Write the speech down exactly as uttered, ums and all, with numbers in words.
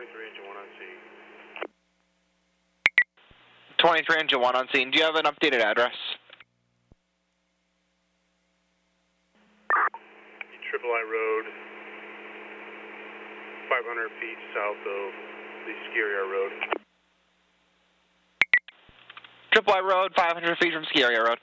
twenty-three engine one on scene. twenty-three engine one on scene. Do you have an updated address? Triple I Road, five hundred feet south of the Ski Area Road. Triple I Road, five hundred feet from Ski Area Road.